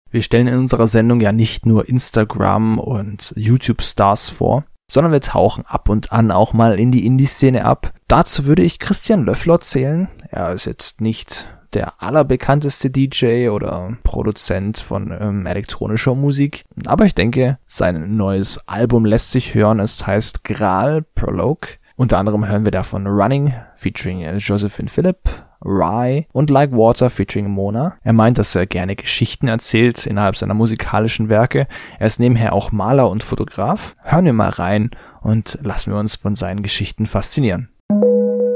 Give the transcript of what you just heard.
Wir stellen in unserer Sendung ja nicht nur Instagram- und YouTube-Stars vor, sondern wir tauchen ab und an auch mal in die Indie-Szene ab. Dazu würde ich Christian Löffler zählen. Er ist jetzt nicht der allerbekannteste DJ oder Produzent von elektronischer Musik, aber ich denke, sein neues Album lässt sich hören. Es heißt Gral Prologue. Unter anderem hören wir davon Running featuring Josephine Philipp, Rye und Like Water featuring Mona. Er meint, dass er gerne Geschichten erzählt innerhalb seiner musikalischen Werke. Er ist nebenher auch Maler und Fotograf. Hören wir mal rein und lassen wir uns von seinen Geschichten faszinieren.